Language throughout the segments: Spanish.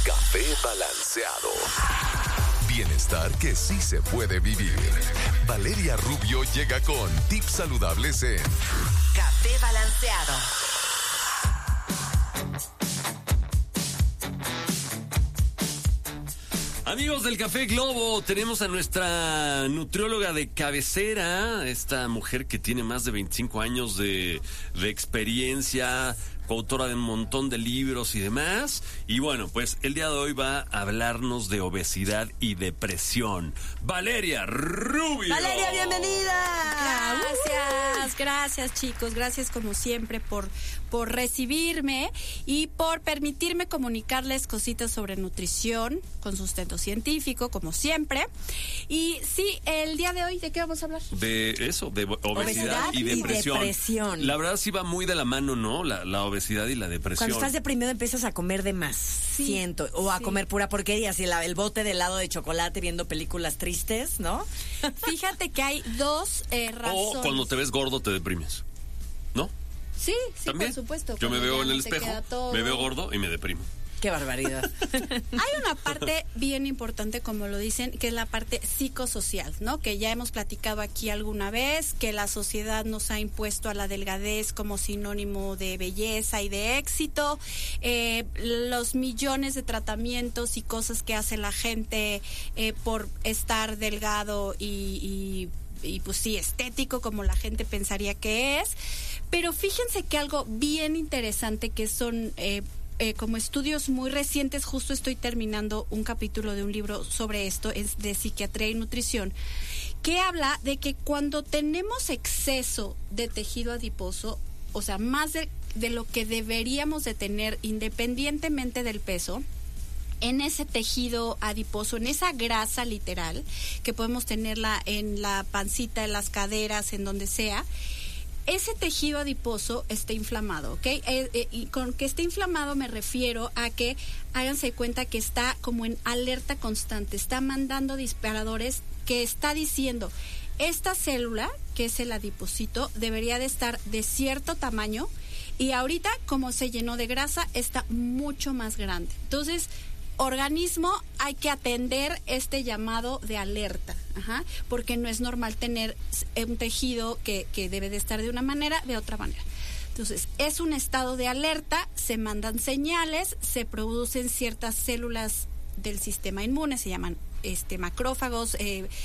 Café Balanceado. Bienestar que sí se puede vivir. Valeria Rubio llega con tips saludables en Café Balanceado. Amigos del Café Globo, tenemos a nuestra nutrióloga de cabecera, esta mujer que tiene más de 25 años de experiencia, coautora de un montón de libros y demás. Y bueno, pues el día de hoy va a hablarnos de obesidad y depresión. Valeria Rubio. Valeria, bienvenida. Gracias chicos, gracias como siempre por recibirme y por permitirme comunicarles cositas sobre nutrición con sustento científico, como siempre. Y sí, el día de hoy, ¿de qué vamos a hablar? De eso, de obesidad y depresión. La verdad sí va muy de la mano, ¿no? La obesidad y la depresión. Cuando estás deprimido empiezas a comer de más, siento, o a comer pura porquería, así el bote de helado de chocolate viendo películas tristes, ¿no? Fíjate que hay dos razones. O cuando te ves gordo te deprimes, ¿no? Sí, ¿también? por supuesto. Yo me veo en el espejo, me veo gordo y me deprimo. Qué barbaridad. Hay una parte bien importante, como lo dicen, que es la parte psicosocial, ¿no? Que ya hemos platicado aquí alguna vez, que la sociedad nos ha impuesto a la delgadez como sinónimo de belleza y de éxito. Los millones de tratamientos y cosas que hace la gente por estar delgado y pues sí, estético como la gente pensaría que es. Pero fíjense que algo bien interesante que son como estudios muy recientes, justo estoy terminando un capítulo de un libro sobre esto, es de psiquiatría y nutrición, que habla de que cuando tenemos exceso de tejido adiposo, o sea, más de lo que deberíamos de tener independientemente del peso, en ese tejido adiposo, en esa grasa literal, que podemos tenerla en la pancita, en las caderas, en donde sea, ese tejido adiposo está inflamado, ¿ok? Y con que esté inflamado me refiero a que háganse cuenta que está como en alerta constante, está mandando disparadores que está diciendo, esta célula, que es el adipocito, debería de estar de cierto tamaño y ahorita, como se llenó de grasa, está mucho más grande. Entonces, organismo, hay que atender este llamado de alerta, porque no es normal tener un tejido que debe de estar de una manera, de otra manera. Entonces, es un estado de alerta, se mandan señales, se producen ciertas células del sistema inmune, se llaman macrófagos,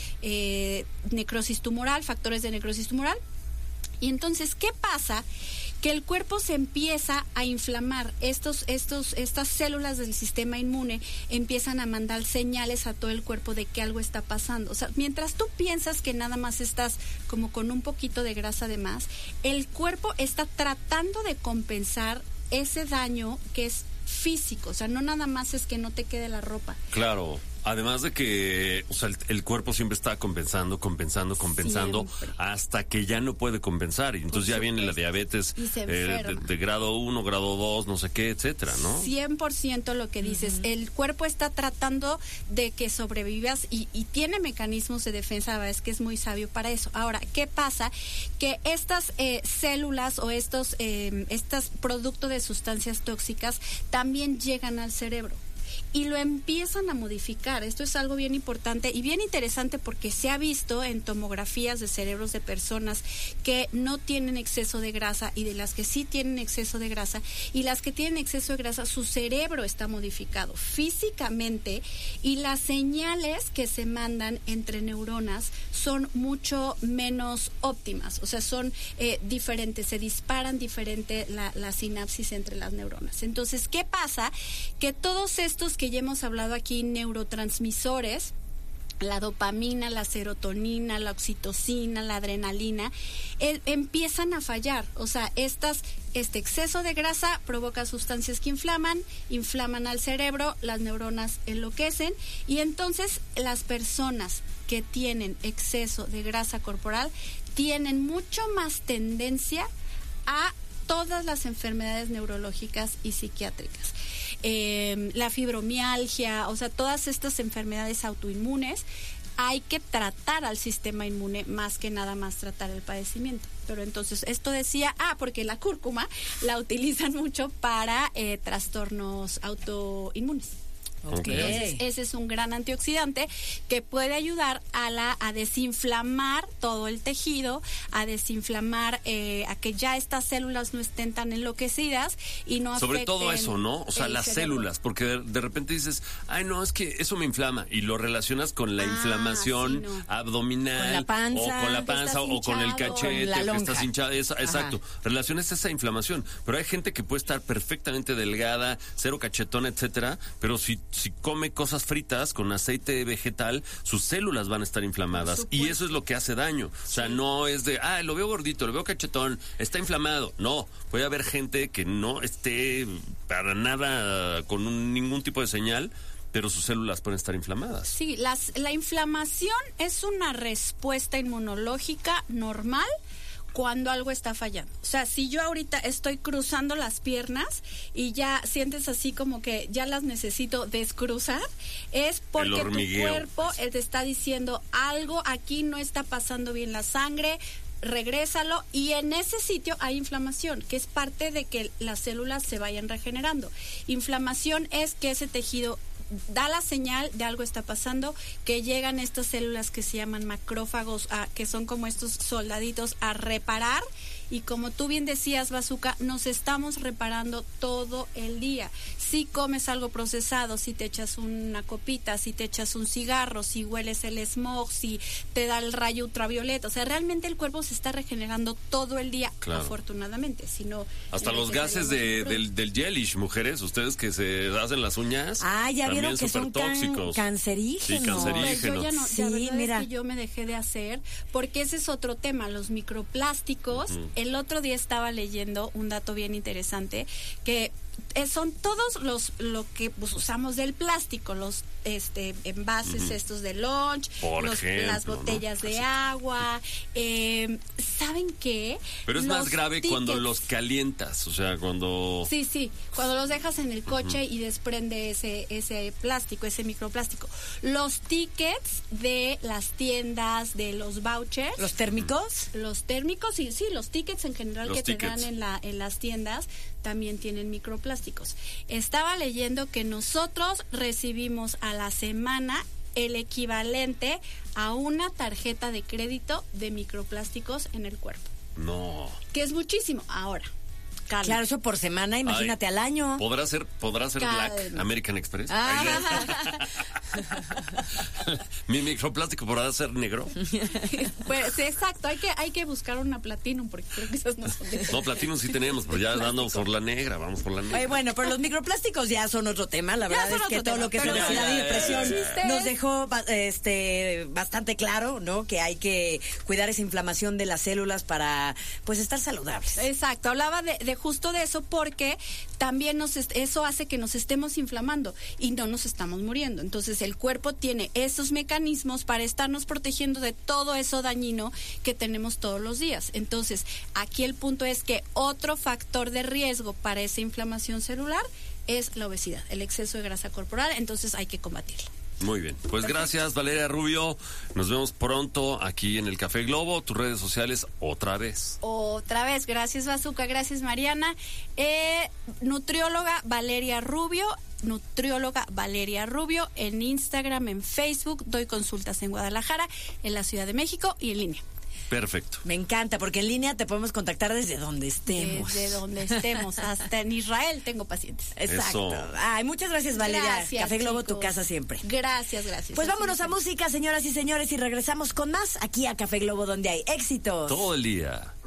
necrosis tumoral, factores de necrosis tumoral. Y entonces, ¿qué pasa? Que el cuerpo se empieza a inflamar. Estas células del sistema inmune empiezan a mandar señales a todo el cuerpo de que algo está pasando. O sea, mientras tú piensas que nada más estás como con un poquito de grasa de más, el cuerpo está tratando de compensar ese daño que es físico. O sea, no nada más es que no te quede la ropa. Claro. Además de que, o sea, el cuerpo siempre está compensando, siempre, hasta que ya no puede compensar. Y entonces ya viene la diabetes de grado 1, grado 2, no sé qué, etcétera, ¿no? 100% lo que dices. El cuerpo está tratando de que sobrevivas y tiene mecanismos de defensa, la verdad es que es muy sabio para eso. Ahora, ¿qué pasa? Que estas células o estos productos de sustancias tóxicas también llegan al cerebro y lo empiezan a modificar. Esto es algo bien importante y bien interesante porque se ha visto en tomografías de cerebros de personas que no tienen exceso de grasa y de las que sí tienen exceso de grasa, y las que tienen exceso de grasa, su cerebro está modificado físicamente y las señales que se mandan entre neuronas son mucho menos óptimas, o sea, son diferentes, se disparan diferente la sinapsis entre las neuronas. Entonces, ¿qué pasa? Que todos estos que ya hemos hablado aquí, neurotransmisores, la dopamina, la serotonina, la oxitocina, la adrenalina, empiezan a fallar. O sea, este exceso de grasa provoca sustancias que inflaman al cerebro, las neuronas enloquecen y entonces las personas que tienen exceso de grasa corporal tienen mucho más tendencia a todas las enfermedades neurológicas y psiquiátricas. La fibromialgia, o sea, todas estas enfermedades autoinmunes, hay que tratar al sistema inmune más que nada más tratar el padecimiento. Pero entonces, esto decía, porque la cúrcuma la utilizan mucho para trastornos autoinmunes. Ok. Entonces, ese es un gran antioxidante que puede ayudar a desinflamar todo el tejido, a desinflamar, a que ya estas células no estén tan enloquecidas y no afecten. Sobre todo eso, ¿no? O sea, las cerebro. células, porque de repente dices, ay, no, es que eso me inflama, y lo relacionas con la inflamación sí, no. abdominal, Con la panza, o con la que panza, estás o con el hinchado, cachete, con la que lonja. estás hinchado. Exacto. Relaciones esa inflamación. Pero hay gente que puede estar perfectamente delgada, cero cachetona, etcétera, pero si come cosas fritas con aceite vegetal, sus células van a estar inflamadas. Y eso es lo que hace daño. O sea, no es de, lo veo gordito, lo veo cachetón, está inflamado. No, puede haber gente que no esté para nada con ningún tipo de señal, pero sus células pueden estar inflamadas. Sí, la inflamación es una respuesta inmunológica normal cuando algo está fallando. O sea, si yo ahorita estoy cruzando las piernas y ya sientes así como que ya las necesito descruzar, es porque tu cuerpo te está diciendo algo aquí no está pasando bien la sangre, regrésalo, y en ese sitio hay inflamación, que es parte de que las células se vayan regenerando. Inflamación es que ese tejido da la señal de algo está pasando, que llegan estas células que se llaman macrófagos, que son como estos soldaditos, a reparar. Y como tú bien decías, Bazooka, nos estamos reparando todo el día. Si comes algo procesado, si te echas una copita, si te echas un cigarro, si hueles el smog, si te da el rayo ultravioleta, o sea, realmente el cuerpo se está regenerando todo el día, afortunadamente. Si no, hasta los gases del gelish, mujeres, ustedes que se hacen las uñas, ya vieron que son tóxicos. Cancerígenos. Sí, cancerígenos. Yo ya no, sí, la verdad mira. es que yo me dejé de hacer, porque ese es otro tema, los microplásticos. El otro día estaba leyendo un dato bien interesante, que son todos lo que usamos del plástico, los envases estos de lunch, las botellas de agua. ¿Saben qué? Pero es más grave cuando los calientas, o sea, cuando... Sí, cuando los dejas en el coche y desprende ese plástico, ese microplástico. Los tickets de las tiendas, de los vouchers. ¿Los térmicos? Los térmicos, sí, los tickets en general te dan en las tiendas también tienen microplásticos. Estaba leyendo que nosotros recibimos a la semana el equivalente a una tarjeta de crédito de microplásticos en el cuerpo. No. Que es muchísimo. Ahora, claro, eso por semana, imagínate al año. ¿Podrá ser Black American Express? Mi microplástico podrá ser negro. Pues exacto, hay que buscar una Platinum, porque creo que esas no son de... No, Platinum sí tenemos, pero ya damos por la negra, vamos por la negra. Bueno, pero los microplásticos ya son otro tema. La verdad es que todo lo que es obesidad y depresión nos dejó bastante claro, ¿no? Que hay que cuidar esa inflamación de las células para, pues, estar saludables. Exacto, hablaba de justo de eso, porque también eso hace que nos estemos inflamando y no nos estamos muriendo. Entonces el cuerpo tiene esos mecanismos para estarnos protegiendo de todo eso dañino que tenemos todos los días. Entonces aquí el punto es que otro factor de riesgo para esa inflamación celular es la obesidad, el exceso de grasa corporal. Entonces hay que combatirla. Muy bien, pues gracias, Valeria Rubio. Nos vemos pronto aquí en el Café Globo. Tus redes sociales otra vez. Gracias, Bazooka, gracias, Mariana. Nutrióloga Valeria Rubio en Instagram, en Facebook. Doy consultas en Guadalajara, en la Ciudad de México y en línea. Perfecto. Me encanta, porque en línea te podemos contactar desde donde estemos. Desde donde estemos, hasta en Israel tengo pacientes. Exacto. Eso. Ay, muchas gracias, Valeria. Gracias, Café Globo, chicos. tu casa siempre. Gracias. Pues vámonos a música, señoras y señores, y regresamos con más aquí a Café Globo, donde hay éxitos Todo el día.